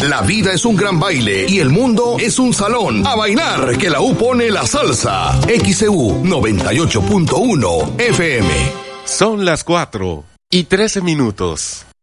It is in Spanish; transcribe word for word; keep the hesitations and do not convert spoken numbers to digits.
La vida es un gran baile y el mundo es un salón. A bailar, que la U pone la salsa. X E U noventa y ocho punto uno F M. Son las cuatro y trece minutos.